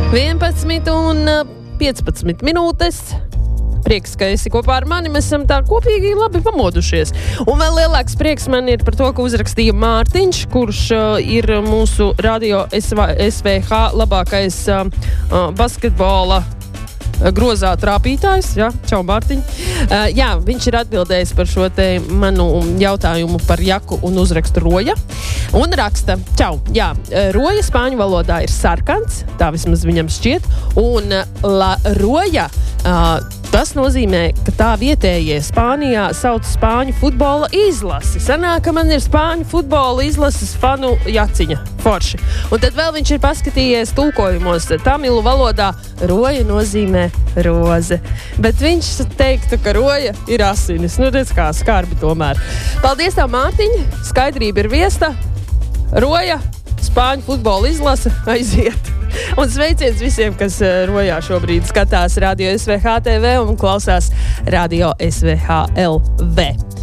11:15 minūtes. Prieks, ka esi kopā ar mani. Mēs esam tā kopīgi labi pamodušies. Un vēl lielāks prieks man ir par to, ka uzrakstīja Mārtiņš, kurš ir mūsu radio SVH labākais basketbola grozā trāpītājs. Jā, čau, Mārtiņ. Jā, viņš ir atbildējis par šo te manu jautājumu par jaku un uzrakstu roja. Un raksta, čau, jā, roja spāņu valodā ir sarkans, tā vismaz viņam šķiet, un la roja, tas nozīmē, ka tā vietējie Spānijā sauc spāņu futbola izlasi. Sanāk, ka man ir spāņu futbola izlases fanu jaciņa. Forši. Un tad vēl viņš ir paskatījies tulkojumos. Tamilu valodā roja nozīmē roze. Bet viņš teiktu, ka roja ir asinis. Nu, redz kā skarbi tomēr. Paldies tev, Mārtiņ. Skaidrība ir viesta. Roja, spāņu futbola izlase, aiziet. Un sveiciens visiem, kas rojā šobrīd skatās Radio SVH TV un klausās Radio SVH LV.